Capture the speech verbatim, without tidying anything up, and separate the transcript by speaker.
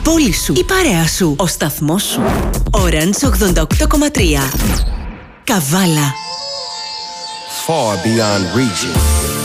Speaker 1: πόλη σου, η παρέα σου, ο σταθμός σου. Orange ογδόντα οκτώ κόμμα τρία. Καβάλα.
Speaker 2: Far beyond reaching.